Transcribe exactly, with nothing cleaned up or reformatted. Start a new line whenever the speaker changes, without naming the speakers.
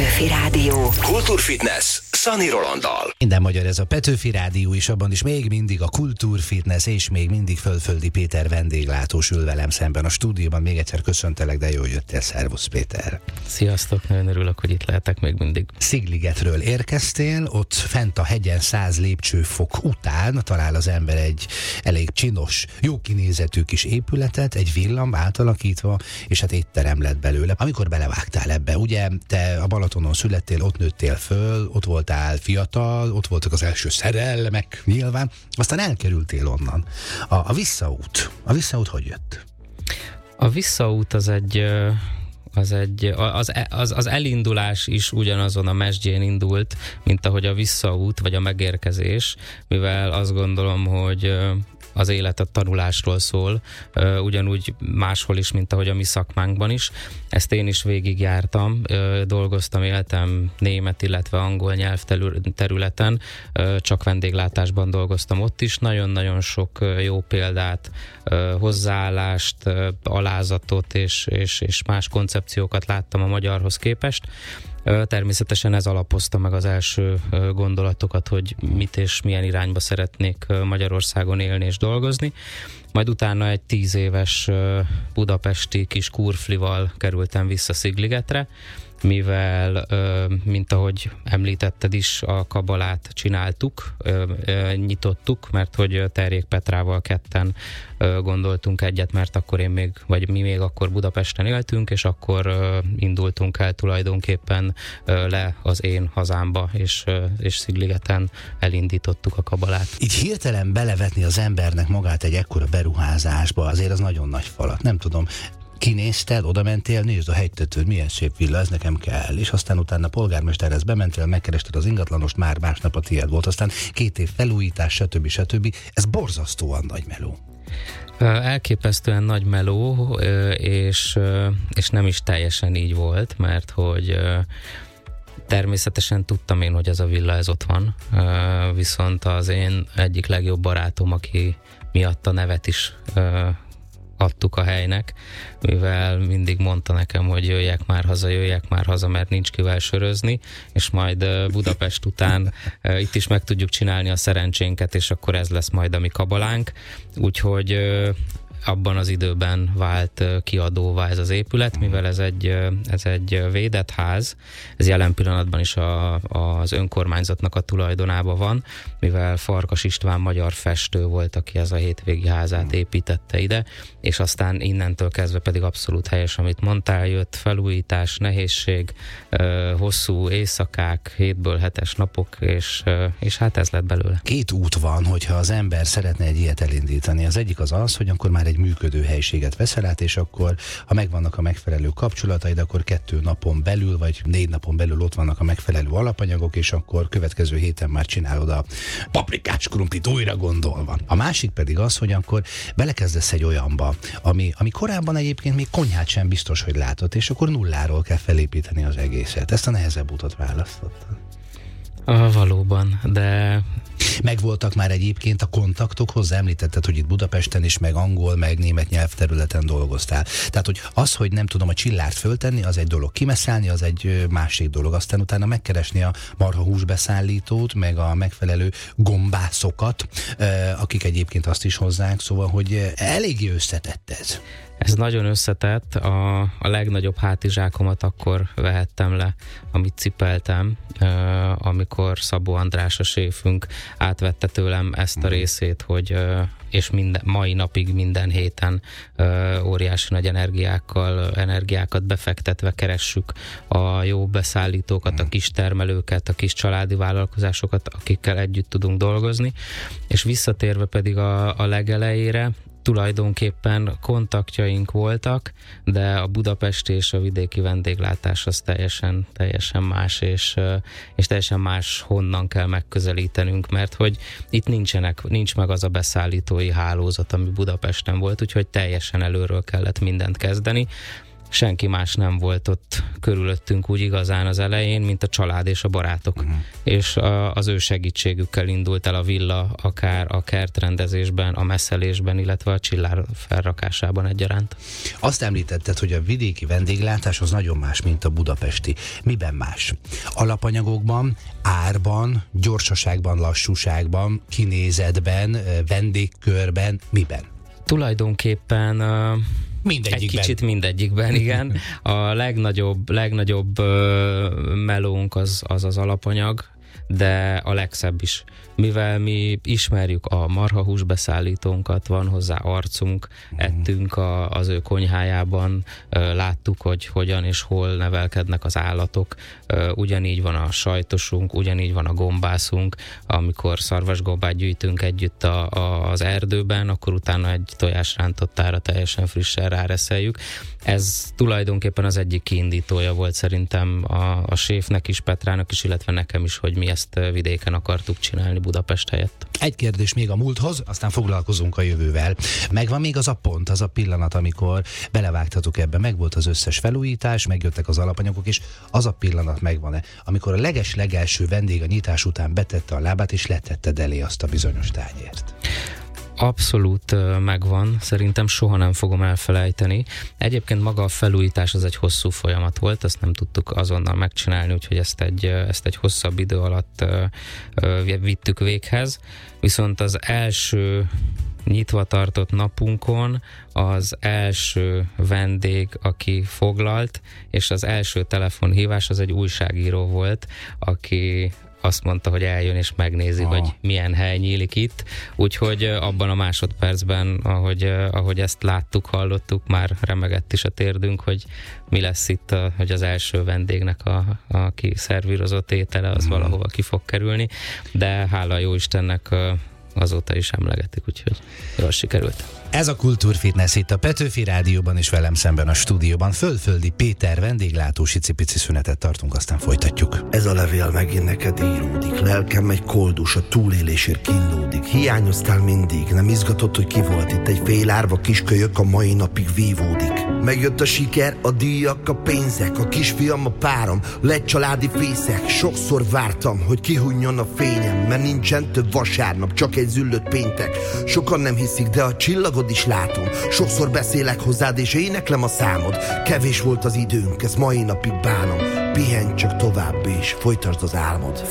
Petőfi Rádió.
Kultúrfitness Szani Rolanddal.
Minden magyar ez a Petőfi Rádió is, abban is még mindig a Kultúrfitness, és még mindig Földföldi Péter vendéglátós ül velem szemben a stúdióban. Még egyszer köszöntelek, de jól jöttél. Szervusz, Péter.
Sziasztok, nagyon örülök, hogy itt lehetek még mindig.
Szigligetről érkeztél, ott fent a hegyen száz lépcsőfok után talál az ember egy elég csinos, jó kinézetű kis épületet, egy villam átalakítva, és hát étterem lett belőle. Amikor belevágtál ebbe, ugye te a Balatonon születtél, ott nőttél föl, ott voltál fiatal, ott voltak az első szerelmek nyilván, aztán elkerültél onnan. A, a visszaút, a visszaút hogy jött?
A visszaút az egy... Az, egy, az, az, az elindulás is ugyanazon a mesdjén indult, mint ahogy a visszaút, vagy a megérkezés, mivel azt gondolom, hogy az élet a tanulásról szól, ugyanúgy máshol is, mint ahogy a mi szakmánkban is. Ezt én is végigjártam, dolgoztam, éltem német, illetve angol nyelvterületen, csak vendéglátásban dolgoztam ott is. Nagyon-nagyon sok jó példát, hozzáállást, alázatot és, és, és más koncepciókat láttam a magyarhoz képest. Természetesen ez alapozta meg az első gondolatokat, hogy mit és milyen irányba szeretnék Magyarországon élni és dolgozni. Majd utána egy tíz éves budapesti kis kurflival kerültem vissza Szigligetre, mivel, mint ahogy említetted is, a kabalát csináltuk, nyitottuk, mert hogy Terjék Petrával ketten gondoltunk egyet, mert akkor én még, vagy mi még akkor Budapesten éltünk, és akkor indultunk el tulajdonképpen le az én hazámba, és, és Szigligeten elindítottuk a kabalát.
Így hirtelen belevetni az embernek magát egy ekkora beruházásba, azért az nagyon nagy falat, nem tudom. Kinézted, oda mentél, nézd a hegytetőn, milyen szép villa, ez nekem kell. És aztán utána polgármesterhez bementél, megkerested az ingatlanost, már másnap a tiéd volt, aztán két év felújítás, stb. stb. Ez borzasztóan nagy meló.
Elképesztően nagy meló, és, és nem is teljesen így volt, mert hogy természetesen tudtam én, hogy ez a villa ez ott van, viszont az én egyik legjobb barátom, aki miatt a nevet is adtuk a helynek, mivel mindig mondta nekem, hogy jöjjek már haza, jöjjek már haza, mert nincs kivel sörözni, és majd Budapest után itt is meg tudjuk csinálni a szerencsénket, és akkor ez lesz majd a mi kabalánk. Úgyhogy abban az időben vált kiadóvá ez az épület, mivel ez egy, ez egy védett ház, ez jelen pillanatban is a, az önkormányzatnak a tulajdonában van, mivel Farkas István magyar festő volt, aki ez a hétvégi házát építette ide, és aztán innentől kezdve pedig abszolút helyes, amit mondtál, jött felújítás, nehézség, hosszú éjszakák, hétből hetes napok, és, és hát ez lett belőle.
Két út van, hogyha az ember szeretne egy ilyet elindítani. Az egyik az az, hogy akkor már egy működő helyiséget veszel át, és akkor, ha megvannak a megfelelő kapcsolataid, akkor kettő napon belül, vagy négy napon belül ott vannak a megfelelő alapanyagok, és akkor következő héten már csinálod a paprikás krumplit újra gondolva. A másik pedig az, hogy akkor belekezdesz egy olyanba, ami, ami korábban egyébként még konyhát sem biztos, hogy látott, és akkor nulláról kell felépíteni az egészet. Ezt a nehezebb utat választottad.
Ah, valóban, de...
Megvoltak már egyébként a kontaktok hozzá, említetted, hogy itt Budapesten is, meg angol, meg német nyelvterületen dolgoztál. Tehát, hogy az, hogy nem tudom a csillárt föltenni, az egy dolog, kimeszállni, az egy másik dolog. Aztán utána megkeresni a marha húsbeszállítót, meg a megfelelő gombászokat, akik egyébként azt is hozzák, szóval, hogy eléggé összetett ez.
Ez nagyon összetett, a, a legnagyobb hátizsákomat akkor vehettem le, amit cipeltem, uh, amikor Szabó András, a séfünk átvette tőlem ezt a részét, hogy uh, és minden, mai napig minden héten uh, óriási nagy energiákkal, energiákat befektetve keressük a jó beszállítókat, a kis termelőket, a kis családi vállalkozásokat, akikkel együtt tudunk dolgozni, és visszatérve pedig a, a legelejére, tulajdonképpen kontaktjaink voltak, de a budapesti és a vidéki vendéglátás az teljesen, teljesen más, és, és teljesen más honnan kell megközelítenünk, mert hogy itt nincsenek, nincs meg az a beszállítói hálózat, ami Budapesten volt, úgyhogy teljesen előről kellett mindent kezdeni. senki más nem volt ott körülöttünk úgy igazán az elején, mint a család és a barátok. Uh-huh. És a, az ő segítségükkel indult el a villa, akár a kertrendezésben, a messzelésben, illetve a csillár felrakásában egyaránt.
Azt említetted, hogy a vidéki vendéglátás az nagyon más, mint a budapesti. Miben más? Alapanyagokban, árban, gyorsaságban, lassúságban, kinézetben, vendégkörben, miben?
Tulajdonképpen uh,
mindegyikben.
Egy kicsit mindegyikben, igen. A legnagyobb, legnagyobb uh, melónk az, az az alapanyag, de a legszebb is. Mivel mi ismerjük a marhahús beszállítónkat, van hozzá arcunk, ettünk a, az ő konyhájában, láttuk, hogy hogyan és hol nevelkednek az állatok. Ugyanígy van a sajtosunk, ugyanígy van a gombászunk. Amikor szarvasgombát gyűjtünk együtt a, a, az erdőben, akkor utána egy tojásrántottára teljesen frissen ráreszeljük. Ez tulajdonképpen az egyik kiindítója volt szerintem a, a séfnek is, Petrának is, illetve nekem is, hogy mi ezt vidéken akartuk csinálni Budapest helyett.
Egy kérdés még a múlthoz, aztán foglalkozunk a jövővel. Megvan még az a pont, az a pillanat, amikor belevágtatok ebbe, megvolt az összes felújítás, megjöttek az alapanyagok, és az a pillanat megvan-e, amikor a leges-legelső vendég a nyitás után betette a lábát, és letetted elé azt a bizonyos tányért?
Abszolút megvan, szerintem soha nem fogom elfelejteni. Egyébként maga a felújítás az egy hosszú folyamat volt, ezt nem tudtuk azonnal megcsinálni, úgyhogy ezt egy, ezt egy hosszabb idő alatt vittük véghez. Viszont az első nyitva tartott napunkon az első vendég, aki foglalt, és az első telefonhívás az egy újságíró volt, aki azt mondta, hogy eljön és megnézi, Aha. hogy milyen hely nyílik itt. Úgyhogy abban a másodpercben, ahogy, ahogy ezt láttuk, hallottuk, már remegett is a térdünk, hogy mi lesz itt, a, hogy az első vendégnek, a, aki szervírozott étele, az hmm. valahova ki fog kerülni. De hála jó Istennek azóta is emlegetik, úgyhogy jól sikerült.
Ez a Kultúrfitness itt a Petőfi Rádióban, és velem szemben a stúdióban Földföldi Péter vendéglátó, icipici szünetet tartunk, aztán folytatjuk.
Ez a levél megint neked íródik, lelkem egy koldus, a túlélésért kínlódik. Hiányoztál mindig, nem izgatott, hogy ki volt itt. Egy fél árva kiskölyök a mai napig vívódik. Megjött a siker, a díjak, a pénzek, a kisfiam, a párom, lett családi fészek. Sokszor vártam, hogy kihunjon a fényem, mert nincsen több vasárnap, csak egy züllött péntek. Sokan nem hiszik, de a csillagod is látom. Sokszor beszélek hozzád és éneklem a számod. Kevés volt az időnk, ez mai napig bánom. Pihenj csak tovább és folytasd az álmod.